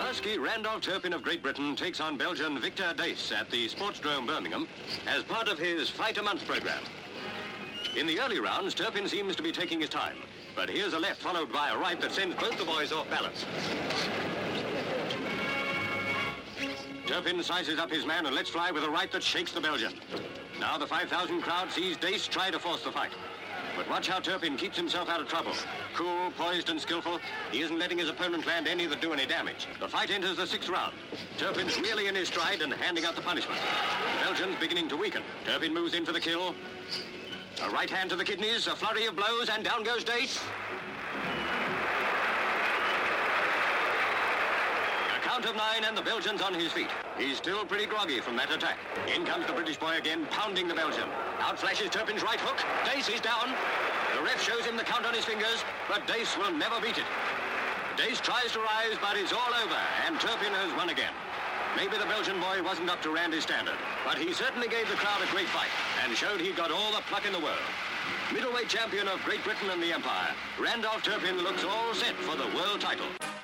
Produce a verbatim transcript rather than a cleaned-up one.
Husky Randolph Turpin of Great Britain takes on Belgian Victor Dace at the Sportsdrome Birmingham as part of his Fight a Month program. In the early rounds, Turpin seems to be taking his time, but here's a left followed by a right that sends both the boys off balance. Turpin sizes up his man and lets fly with a right that shakes the Belgian. Now the five thousand crowd sees Dace try to force the fight. But watch how Turpin keeps himself out of trouble. Cool, poised and skillful, he isn't letting his opponent land any that do any damage. The fight enters the sixth round. Turpin's really in his stride and handing out the punishment. The Belgian's beginning to weaken. Turpin moves in for the kill. A right hand to the kidneys, a flurry of blows, and down goes Dace. A count of nine, and the Belgian's on his feet. He's still pretty groggy from that attack. In comes the British boy again, pounding the Belgian. Out flashes Turpin's right hook. Dace is down. The ref shows him the count on his fingers, but Dace will never beat it. Dace tries to rise, but it's all over, and Turpin has won again. Maybe the Belgian boy wasn't up to Randy's standard, but he certainly gave the crowd a great fight and showed he'd got all the pluck in the world. Middleweight champion of Great Britain and the Empire, Randolph Turpin looks all set for the world title.